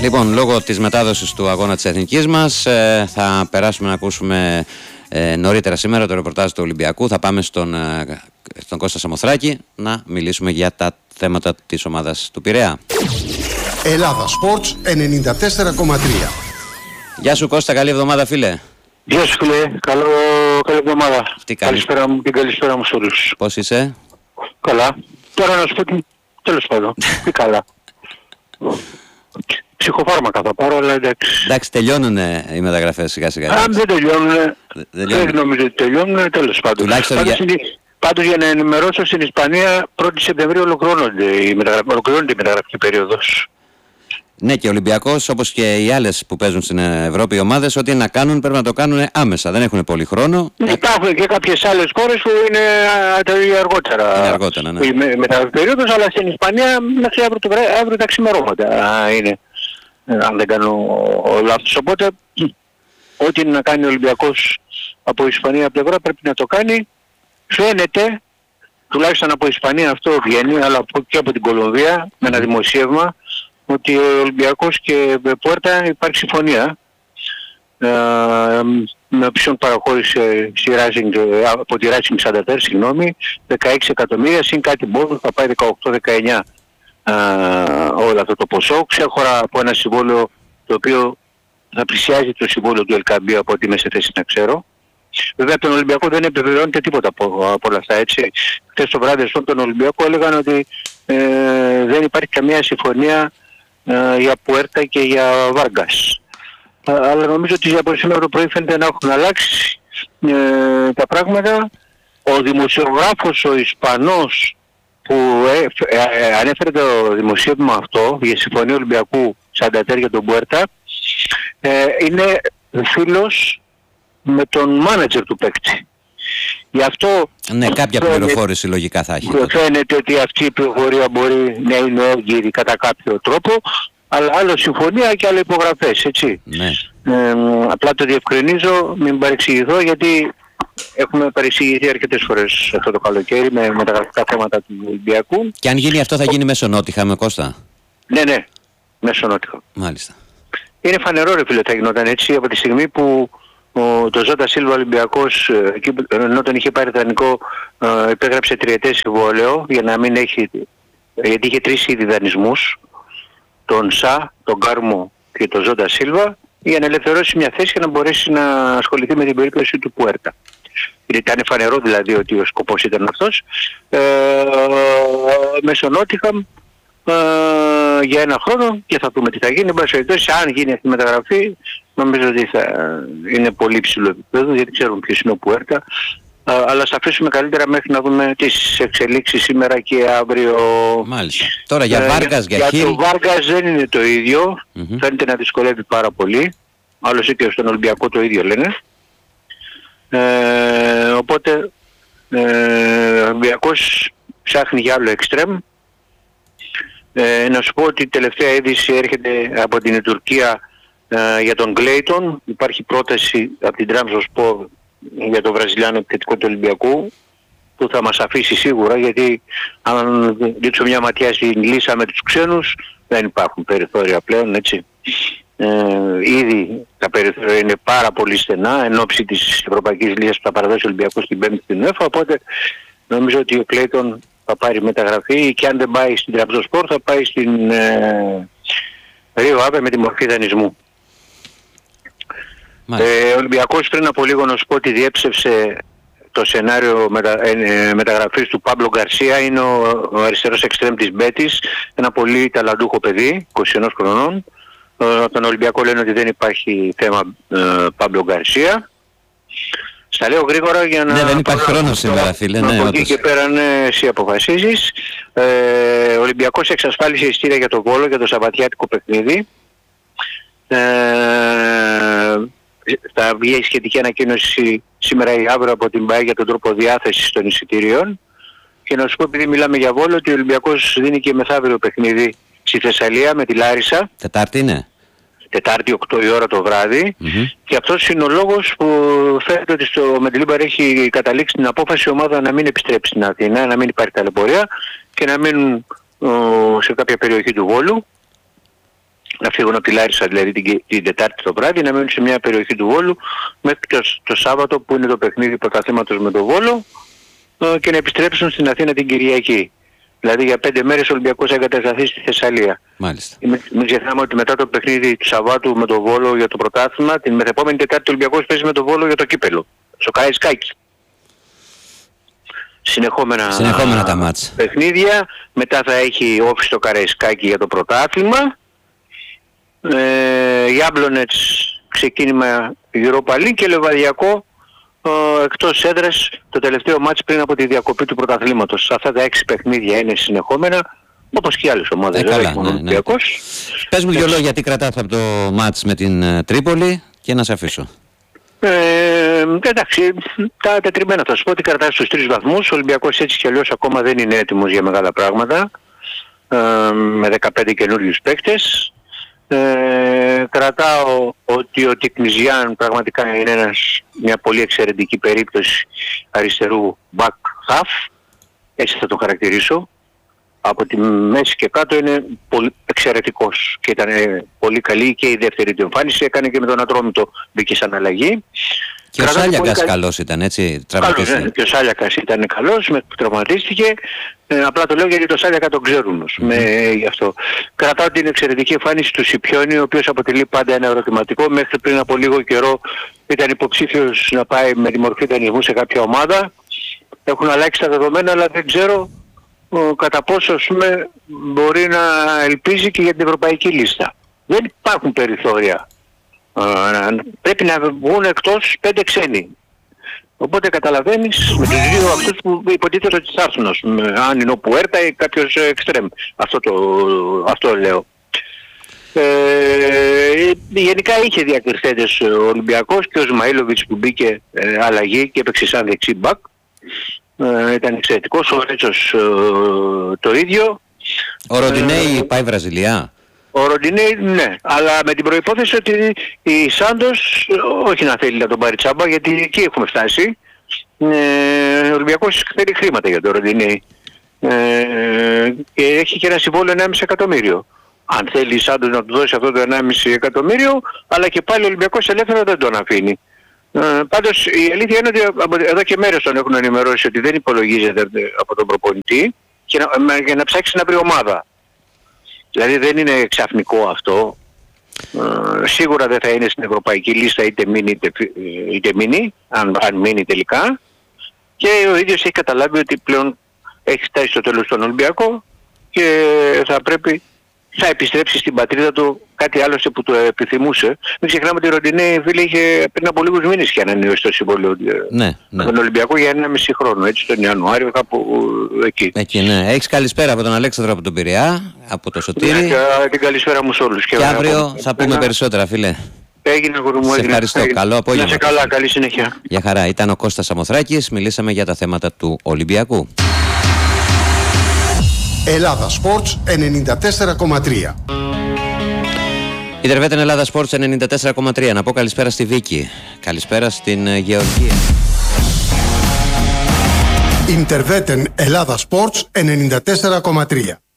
Λοιπόν, λόγω της μετάδοσης του αγώνα της Εθνικής μας θα περάσουμε να ακούσουμε νωρίτερα σήμερα το ρεπορτάζ του Ολυμπιακού. Θα πάμε στον Κώστα Σαμοθράκη να μιλήσουμε για τα θέματα της ομάδας του Πειραιά. Ελλάδα Sports 94,3. Γεια σου Κώστα, καλή εβδομάδα φίλε. Γεια σου φίλε, καλή εβδομάδα. Καλησπέρα μου σε όλους. Πώς είσαι? Καλά. Τώρα να σου πω ότι τέλος πάντων, τι καλά. Ψυχοφάρμακα θα πάρω, αλλά εντάξει. Εντάξει, τελειώνουν οι μεταγραφές σιγά σιγά. Αν δεν τελειώνουν, δεν νομίζω ότι τελειώνουν, τέλος πάντων. Πάντως για να ενημερώσω, στην Ισπανία 1η Σεπτεμβρίου ολοκληρώνεται η μεταγραφική περίοδος. Ναι, και ο Ολυμπιακός, όπως και οι άλλες που παίζουν στην Ευρώπη οι ομάδες, ό,τι να κάνουν πρέπει να το κάνουν άμεσα. Δεν έχουν πολύ χρόνο. Υπάρχουν και κάποιες άλλες χώρες που είναι αργότερα. Είναι αργότερα, ναι. Η μεταγραφική περίοδος, αλλά στην Ισπανία μέχρι αύριο τα ξημερώματα είναι. Αν δεν κάνω λάθος. Οπότε, ό,τι είναι να κάνει ο Ολυμπιακός από Ισπανία πλευρά πρέπει να το κάνει. Φαίνεται, τουλάχιστον από Ισπανία αυτό βγαίνει, αλλά και από την Κολομβία, με ένα δημοσίευμα, ότι ο Ολυμπιακός και Πουέρτα υπάρχει συμφωνία. Με όποιον παραχώρησε από τη Racing Santander, 16 εκατομμύρια, συν κάτι μπόνους, θα πάει 18-19 όλο αυτό το ποσό, ξέχωρα από ένα συμβόλαιο το οποίο θα πλησιάζει το συμβόλαιο του LKB από ό,τι είμαι σε θέση να ξέρω. Βέβαια τον Ολυμπιακό δεν επιβεβαιώνεται τίποτα από όλα αυτά, έτσι. Χθες το βράδυ στον τον Ολυμπιακό έλεγαν ότι δεν υπάρχει καμία συμφωνία για Πουέρτα και για Βάργκας. Αλλά νομίζω ότι από σήμερα το πρωί φαίνεται να έχουν αλλάξει τα πράγματα. Ο δημοσιογράφος ο Ισπανός που ανέφερε το δημοσίευμα αυτό για συμφωνία Ολυμπιακού Σαντατέρ για τον Πουέρτα είναι φίλος με τον μάνατζερ του παίκτη. Γι' αυτό ναι, κάποια πληροφόρηση λογικά θα έχει. Φαίνεται ότι αυτή η πληροφορία μπορεί να είναι έγκυρη κατά κάποιο τρόπο, αλλά άλλο συμφωνία και άλλο υπογραφές, έτσι. Ναι. Απλά το διευκρινίζω, μην παρεξηγηθώ, γιατί έχουμε παρεξηγηθεί αρκετές φορές αυτό το καλοκαίρι με τα γραφικά θέματα του Ολυμπιακού. Και αν γίνει αυτό θα γίνει μέσω Νότιχα με Κώστα? Ναι, μέσω Νότιχα. Μάλιστα. Είναι φανερό ρε φίλε, θα γινόταν έτσι από τη στιγμή που το Ζόντα Σίλβα Ολυμπιακός, ενώ τον είχε πάρει δανεικό, υπέγραψε τριετές συμβόλαιο για να μην έχει, γιατί είχε 3 ήδη δανεισμούς, τον Σα, τον Κάρμο και τον Ζόντα Σίλβα, για να ελευθερώσει μια θέση και να μπορέσει να ασχοληθεί με την περίπτωση του Πουέρτα. Ήταν φανερό δηλαδή ότι ο σκοπός ήταν αυτός. Μέσω Νότιχαμ για ένα χρόνο και θα δούμε τι θα γίνει. Αν γίνει αυτή η μεταγραφή, νομίζω ότι θα είναι πολύ ψηλό επίπεδο, γιατί ξέρουμε ποιος είναι ο Πουέρτα. Αλλά θα αφήσουμε καλύτερα μέχρι να δούμε τις εξελίξεις σήμερα και αύριο. Μάλιστα. Τώρα για Βάργκας, για Χιλ. Για το Βάργκας δεν είναι το ίδιο. Φαίνεται να δυσκολεύει πάρα πολύ. Άλλωστε και στον Ολυμπιακό το ίδιο λένε. Οπότε ο Ολυμπιακός ψάχνει για άλλο εξτρέμ. Να σου πω ότι η τελευταία είδηση έρχεται από την Τουρκία για τον Κλέιτον. Υπάρχει πρόταση από την Trabzonspor για το βραζιλιάνο επιθετικό του Ολυμπιακού, που θα μας αφήσει σίγουρα, γιατί αν δείξω μια ματιά στην λίστα με τους ξένους δεν υπάρχουν περιθώρια πλέον, έτσι. Ήδη τα περιθώρια είναι πάρα πολύ στενά εν ώψη της ευρωπαϊκής λίστας που θα παραδώσει ο Ολυμπιακός την 5η στην UEFA, οπότε νομίζω ότι ο Κλέιτον θα πάρει μεταγραφή και αν δεν πάει στην Trabzonspor θα πάει στην Ρίο Άβε με τη μορφή δανεισμού. Ο Ολυμπιακός πριν από λίγο να σου πω ότι διέψευσε το σενάριο μεταγραφής του Πάμπλο Γκαρσία. Είναι ο αριστερός εξτρέμ της Μπέτης, ένα πολύ ταλαντούχο παιδί, 21 χρονών. Τον Ολυμπιακό λένε ότι δεν υπάρχει θέμα Πάμπλο Γκαρσία. Στα λέω γρήγορα για να... Ναι, δεν υπάρχει χρόνο σήμερα φίλε. Ναι, από εκεί και πέρα ναι, εσύ αποφασίζεις. Ο Ολυμπιακός εξασφάλισε ειστήρια για τον Βόλο για το σαββατιάτικο παιχνίδι. Θα βγει η σχετική ανακοίνωση σήμερα ή αύριο από την ΠΑΕ για τον τρόπο διάθεσης των εισιτήριων. Και να σου πω, επειδή μιλάμε για Βόλο, ότι ο Ολυμπιακός δίνει και μεθαύριο παιχνίδι στη Θεσσαλία με τη Λάρισα. Τετάρτη είναι. Τετάρτη 8 η ώρα το βράδυ. Και αυτός είναι ο λόγος που φαίνεται ότι στο Μεντιλίμπαρ έχει καταλήξει την απόφαση η ομάδα να μην επιστρέψει στην Αθήνα, να μην υπάρχει ταλαιπωρία και να μείνουν σε κάποια περιοχή του Βόλου. να φύγουν από τη Λάρισα δηλαδή την Τετάρτη το βράδυ, να μείνουν σε μια περιοχή του Βόλου μέχρι το Σάββατο που είναι το παιχνίδι πρωταθλήματος με το Βόλο και να επιστρέψουν στην Αθήνα την Κυριακή. Δηλαδή για 5 μέρες ο Ολυμπιακός θα εγκατασταθεί στη Θεσσαλία. Μάλιστα. Μην ξεχνάμε ότι μετά το παιχνίδι του Σαββάτου με το Βόλο για το πρωτάθλημα, την μεθεπόμενη Τετάρτη ο Ολυμπιακός παίζει με το Βόλο για το κύπελο. Στο Καραϊσκάκι. Συνεχόμενα τα μάτς. Παιχνίδια. Μετά θα έχει όφη στο Καραϊσκάκι για το πρωτάθλημα. Γιάμπλονετς ξεκίνημα Europa League και Λεβαδιακό εκτός έδρας το τελευταίο μάτς πριν από τη διακοπή του πρωταθλήματος. Αυτά τα 6 παιχνίδια είναι συνεχόμενα, όπως και άλλες ομάδες. Καλά, ναι. Πες μου 2 λόγια τι κρατάς από το μάτς με την Τρίπολη και να σε αφήσω. Εντάξει, τα τετριμμένα θα σου πω ότι κρατάει στους 3 βαθμούς. Ο Ολυμπιακός έτσι κι αλλιώς ακόμα δεν είναι έτοιμος για μεγάλα πράγματα, με 15 καινούριους παίκτες. Κρατάω ότι ο Τικνιζιάν πραγματικά είναι μια πολύ εξαιρετική περίπτωση αριστερού back half, έτσι θα το χαρακτηρίσω. Από τη μέση και κάτω είναι πολύ εξαιρετικός και ήταν πολύ καλή και η δεύτερη του εμφάνιση, έκανε και με τον Ατρόμητο μπήκε σαν αλλαγή. Και ο Σάλιακας καλός ήταν, έτσι, τραυματίστηκε. Ναι, και ο Σάλιακας ήταν καλός, που τραυματίστηκε. Απλά το λέω γιατί το Σάλιακα τον ξέρουν. Γι' αυτό. Κρατάω την εξαιρετική εμφάνιση του Σιπιόνι, ο οποίος αποτελεί πάντα ένα ερωτηματικό. Μέχρι πριν από λίγο καιρό ήταν υποψήφιος να πάει με τη μορφή δανεισμού σε κάποια ομάδα. Έχουν αλλάξει τα δεδομένα, αλλά δεν ξέρω κατά πόσο μπορεί να ελπίζει και για την ευρωπαϊκή λίστα. Δεν υπάρχουν περιθώρια. Πρέπει να βγουν εκτός 5 ξένοι. Οπότε καταλαβαίνεις με τους δύο αυτούς που υποτίθεται ότι θα έρθουν, αν είναι ο Πουέρτα ή κάποιος εξτρέμ. Αυτό λέω. Γενικά είχε διακριθέντες ο Ολυμπιακός και ο Σμαΐλοβιτς που μπήκε αλλαγή και έπαιξε σαν δεξί μπακ. Ήταν εξαιρετικός, ο Ρέτσος το ίδιο. Ο Ροντινέι πάει Βραζιλία. Ο Ροντινέι ναι, αλλά με την προϋπόθεση ότι η Σάντος όχι να θέλει να τον πάρει τσάμπα, γιατί εκεί έχουμε φτάσει. Ο Ολυμπιακός θέλει χρήματα για τον Ροντινέι και έχει και ένα συμβόλαιο 1,5 εκατομμύριο. Αν θέλει η Σάντος να του δώσει αυτό το 1,5 εκατομμύριο, αλλά και πάλι ο Ολυμπιακός ελεύθερα δεν τον αφήνει. Πάντως η αλήθεια είναι ότι εδώ και μέρες τον έχουν ενημερώσει ότι δεν υπολογίζεται από τον προπονητή για να ψάξει να βρει ομάδα. Δηλαδή δεν είναι ξαφνικό αυτό. Σίγουρα δεν θα είναι στην ευρωπαϊκή λίστα είτε μείνει, αν μείνει τελικά. Και ο ίδιος έχει καταλάβει ότι πλέον έχει φτάσει στο τέλος τον Ολυμπιακό και θα επιστρέψει στην πατρίδα του, κάτι άλλο που το επιθυμούσε. Μην ξεχνάμε ότι ο Ροντινέι φίλε είχε πριν από λίγους μήνες και ανανεώσει το συμβόλαιο τον Ολυμπιακό για 1,5 χρόνο, έτσι τον Ιανουάριο κάπου εκεί. Εκεί ναι. Έχεις καλησπέρα από τον Αλέξανδρο από τον Πειραιά, από το Σωτήρι. Ναι, την καλησπέρα μου σε όλους. Και αύριο θα πούμε περισσότερα φίλε. Έγινε αγόρι μου. Σε ευχαριστώ. Καλό απόγευμα. Να σε καλά, καλή συνέχεια. Γεια χαρά. Ήταν ο Κώστας Σαμοθράκης, μιλήσαμε για τα θέματα του Ολυμπιακού. Ελλάδα Sports 94,3. Ιντερβέτεν Ελλάδα Sports 94,3. Να πω καλησπέρα στη Βίκη. Καλησπέρα στην Γεωργία. Ιντερβέτεν Ελλάδα Sports 94,3.